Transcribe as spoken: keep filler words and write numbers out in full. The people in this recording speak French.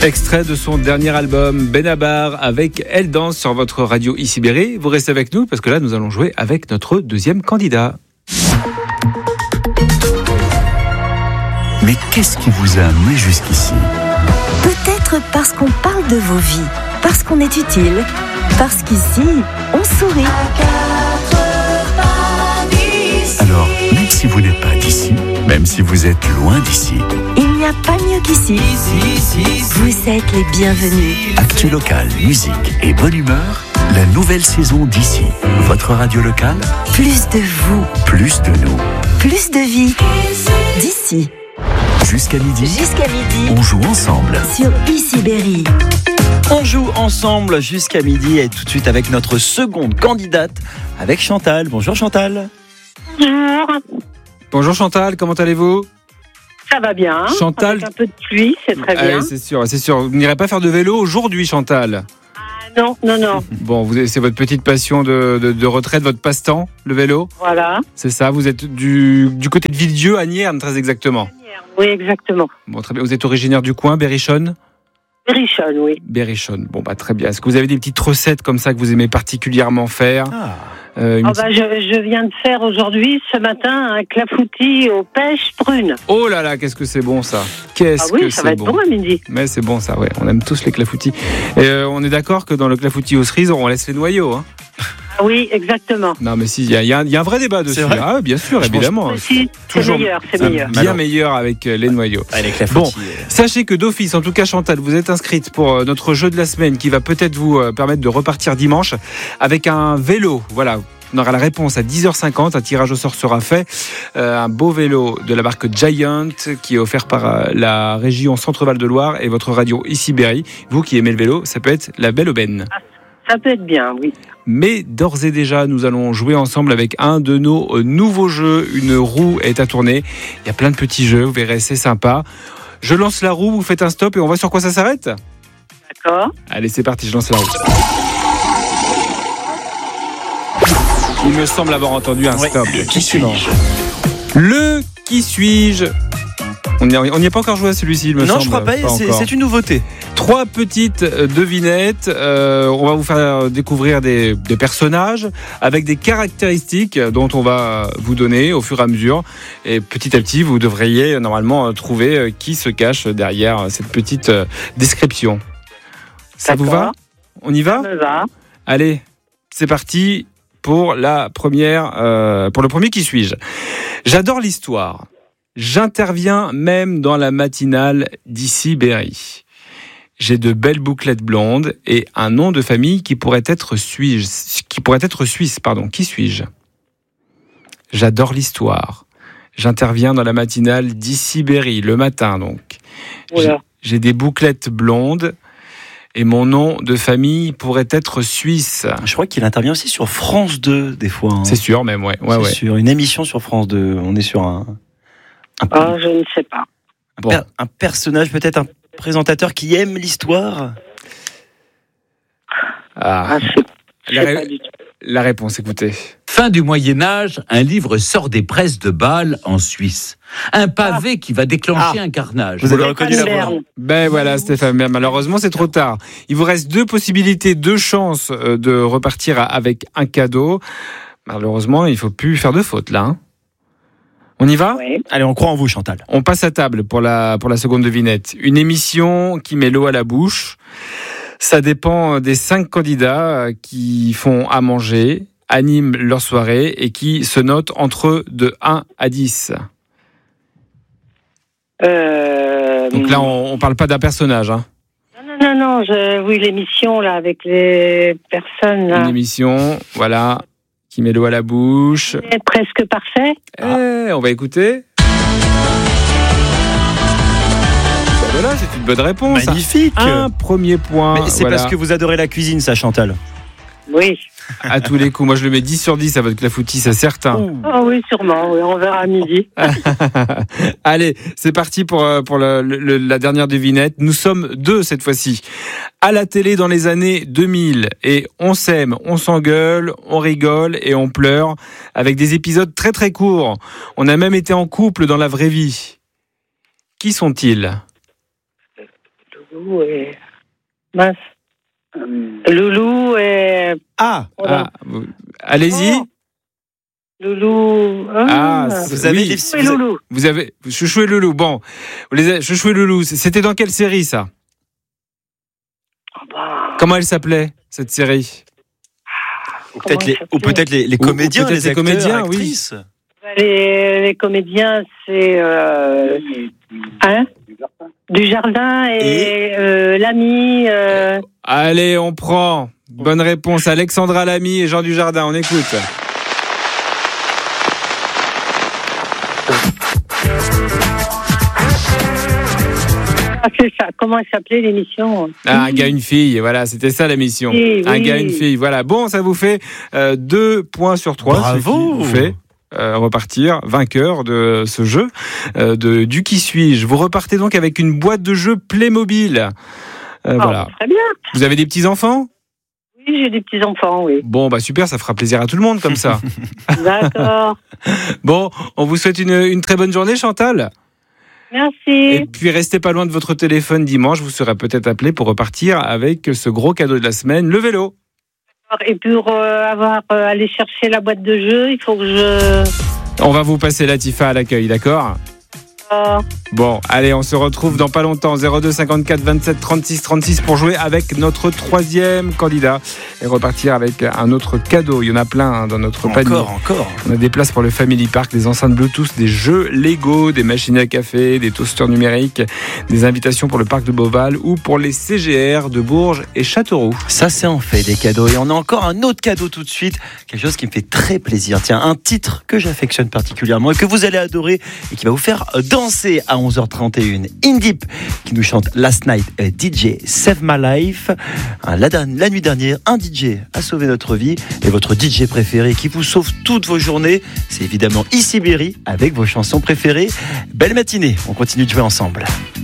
Extrait de son dernier album Benabar avec Elle danse sur votre radio Ici Berry. Vous restez avec nous parce que là nous allons jouer avec notre deuxième candidat. Mais qu'est-ce qui vous a amené jusqu'ici ? Peut-être parce qu'on parle de vos vies, parce qu'on est utile, parce qu'ici, on sourit. Alors, même si vous n'êtes pas d'ici, même si vous êtes loin d'ici, Il n'y a pas mieux qu'ici. Vous êtes les bienvenus. actu local, musique et bonne humeur, la nouvelle saison d'ici. Votre radio locale, Plus de vous, plus de nous. plus de vie. D'ici, Jusqu'à midi, jusqu'à midi, on joue ensemble. sur Ici Berry. On joue ensemble jusqu'à midi et tout de suite avec notre seconde candidate, avec Chantal. Bonjour Chantal. Bonjour, Bonjour Chantal, comment allez-vous ? ça va bien. Chantal- Avec un peu de pluie, c'est très Ah bien. oui, c'est sûr, c'est sûr. Vous n'irez pas faire de vélo aujourd'hui, Chantal ? Ah, non, non, non. Bon, vous, c'est votre petite passion de, de, de retraite, votre passe-temps, le vélo ? Voilà. C'est ça, vous êtes du, du côté de Villedieu, à Nierne, très exactement. Oui, exactement. Bon, très bien. Vous êtes originaire du coin, Berrichonne ? Richonne, oui. Berrichonne. Bon, bah très bien. Est-ce que vous avez des petites recettes comme ça que vous aimez particulièrement faire ? Ah. Euh, une Oh, bah, je, je viens de faire aujourd'hui, ce matin, un clafoutis aux pêches prunes. Oh là là, qu'est-ce que c'est bon ça. Qu'est-ce Ah oui, que ça c'est va être bon. bon à midi. Mais c'est bon ça, ouais. On aime tous les clafoutis. Et euh, on est d'accord que dans le clafoutis aux cerises, on laisse les noyaux. Hein. Ah oui, exactement. Non mais si, il y, a- il y a un- il y a un vrai débat dessus. C'est vrai Ah bien sûr, Je évidemment. Mais si, c'est toujours- meilleur, c'est C'est meilleur. bien Alors. meilleur avec euh, les noyaux. Allez, Bon, sachez que d'office, en tout cas Chantal, vous êtes inscrite pour euh, notre jeu de la semaine qui va peut-être vous euh, permettre de repartir dimanche avec un vélo. Voilà. On aura la réponse à dix heures cinquante, un tirage au sort sera fait. Euh, un beau vélo de la marque Giant qui est offert par euh, la région Centre-Val de Loire et votre radio Ici Berry. Vous qui aimez le vélo, ça peut être la belle aubaine. Ça peut être bien, oui. Mais d'ores et déjà, nous allons jouer ensemble avec un de nos euh, nouveaux jeux. Une roue est à tourner. Il y a plein de petits jeux, vous verrez, c'est sympa. Je lance la roue, vous faites un stop et on voit sur quoi ça s'arrête ? D'accord. Allez, c'est parti, je lance la roue. Il me semble avoir entendu un Ouais. stop. Qui suis-je ? Le qui suis-je ? On n'y a, on n'y a pas encore joué à celui-ci, il me Non, semble. je crois pas, c'est, encore. c'est une nouveauté. Trois petites euh, devinettes. Euh, on va vous faire découvrir des, des personnages avec des caractéristiques dont on va vous donner au fur et à mesure. Et petit à petit, vous devriez normalement trouver euh, qui se cache derrière cette petite euh, description. Ça vous va ? D'accord. On y va ? Ça me va. Allez, c'est parti pour la première, euh, pour le premier qui suis-je. J'adore l'histoire. J'interviens même dans la matinale d'Ici Berry. J'ai de belles bouclettes blondes et un nom de famille qui pourrait être suisse. Qui pourrait être suisse, pardon. Qui suis-je ? J'adore l'histoire. J'interviens dans la matinale d'Ici Berry, le matin donc. J'ai, Oula. j'ai des bouclettes blondes et mon nom de famille pourrait être suisse. Je crois qu'il intervient aussi sur France deux, des fois. hein. C'est sûr, même, ouais. ouais, C'est ouais. sur une émission sur France deux. On est sur un, un, Oh, je ne sais pas. un Bon. per- un personnage, peut-être un présentateur qui aime l'histoire. Ah, Ah, je je la, sais ré- pas du tout. la réponse, écoutez. Fin du Moyen-Âge, un livre sort des presses de Bâle en Suisse. Un pavé qui va déclencher Ah. un carnage. Vous avez reconnu la Stéphane voix. Bern. Ben voilà, Stéphane, mais malheureusement, c'est trop tard. Il vous reste deux possibilités, deux chances euh, de repartir à- avec un cadeau. Malheureusement, il ne faut plus faire de faute, là. hein. On y va ? Oui. Allez, on croit en vous, Chantal. On passe à table pour la, pour la seconde devinette. Une émission qui met l'eau à la bouche. Ça dépend des cinq candidats qui font à manger, animent leur soirée et qui se notent entre de un à dix. Euh, Donc là, on ne parle pas d'un personnage. Hein. Non, non, non, je... oui, l'émission, là, avec les personnes, là. Une émission, voilà, qui met l'eau à la bouche. C'est presque parfait. Eh, on va écouter. Ben voilà, c'est une bonne réponse. Magnifique. Un premier point. Mais c'est voilà. parce que vous adorez la cuisine, ça, Chantal. Oui. À tous les coups, moi je le mets dix sur dix à votre clafoutis, c'est certain. Oh oui, sûrement. Oui, on verra à midi. Allez, c'est parti pour, euh, pour le- le- la dernière devinette. Nous sommes deux cette fois-ci. À la télé dans les années deux mille. Et on s'aime, on s'engueule, on rigole et on pleure. Avec des épisodes très très courts. On a même été en couple dans la vraie vie. Qui sont-ils ? Loulou et... Mince. Loulou et... Ah, Voilà. Ah, vous- allez-y. Oh. Loulou... Ah, vous avez oui. des- Et Loulou. Vous avez Chouchou et Loulou. Bon, vous les avez- Chouchou et Loulou. C'était dans quelle série ça? Ah bah, Comment elle s'appelait cette série? ou peut-être Comment les, ça ou peut-être les, les Ou- ou comédiens, peut-être les les acteurs, comédiens, oui. actrices. les, les comédiens, c'est... Euh, hein Du Jardin et, Et euh, l'ami... Euh, Allez, on prend. Bonne réponse. Alexandra Lamy et Jean Dujardin. On écoute. ah, c'est ça. Comment elle s'appelait l'émission? Ah, un gars, une fille. Voilà, c'était ça la mission. Oui, Un oui. gars, une fille. Voilà. Bon, ça vous fait euh, deux points sur trois. Bravo. Ce qui vous fait euh, repartir vainqueur de ce jeu euh, de du qui suis-je. Vous repartez donc avec une boîte de jeux Playmobil. Euh, Ah, voilà. Très bien. Vous avez des petits enfants? Oui, j'ai des petits-enfants, oui. Bon, bah super, ça fera plaisir à tout le monde comme ça. D'accord. Bon, on vous souhaite une, une très bonne journée, Chantal. Et Merci. puis restez pas loin de votre téléphone dimanche, vous serez peut-être appelé pour repartir avec ce gros cadeau de la semaine, le vélo. Et pour euh, avoir euh, aller chercher la boîte de jeu, il faut que je... On va vous passer Latifa à l'accueil, d'accord? Euh, Bon, allez, on se retrouve dans pas longtemps, zéro deux cinquante-quatre vingt-sept trente-six trente-six pour jouer avec notre troisième candidat et repartir avec un autre cadeau. Il y en a plein hein, dans notre panier. Encore, encore. On a des places pour le Family Park, des enceintes Bluetooth, des jeux Lego, des machines à café, des toasters numériques, des invitations pour le parc de Beauval ou pour les C G R de Bourges et Châteauroux. Ça, c'est en fait des cadeaux. Et on a encore un autre cadeau tout de suite. Quelque chose qui me fait très plaisir. Tiens, un titre que j'affectionne particulièrement et que vous allez adorer et qui va vous faire danser à onze heures trente et une. Indip qui nous chante Last Night, a D J Save My Life. La, la nuit dernière, un D J a sauvé notre vie. Et votre D J préféré qui vous sauve toutes vos journées, c'est évidemment Issy Berry avec vos chansons préférées. Belle matinée, on continue de jouer ensemble.